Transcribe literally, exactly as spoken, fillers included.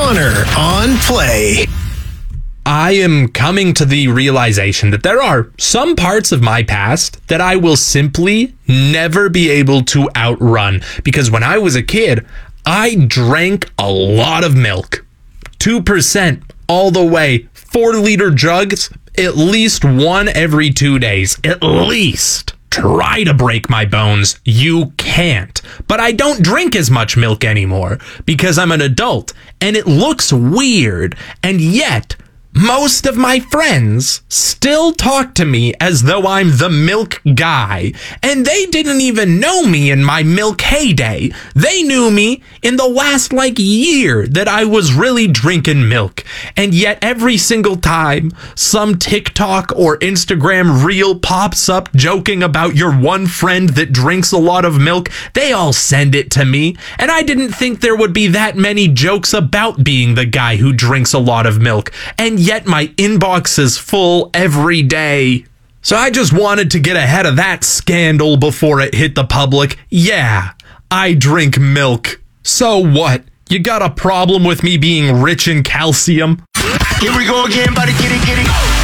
Connor on Play. I am coming to the realization that there are some parts of my past that I will simply never be able to outrun. Because when I was a kid, I drank a lot of milk. two percent all the way. Four liter jugs, at least one every two days. At least. Try to break my bones. You can't. But I don't drink as much milk anymore because I'm an adult and it looks weird. And yet, most of my friends still talk to me as though I'm the milk guy, and they didn't even know me in my milk heyday. They knew me in the last, like, year that I was really drinking milk, and yet every single time some TikTok or Instagram reel pops up joking about your one friend that drinks a lot of milk, they all send it to me, and I didn't think there would be that many jokes about being the guy who drinks a lot of milk, and yet my inbox is full every day. So I just wanted to get ahead of that scandal before it hit the public. Yeah, I drink milk. So what? You got a problem with me being rich in calcium? Here we go again, buddy. Get it, get it.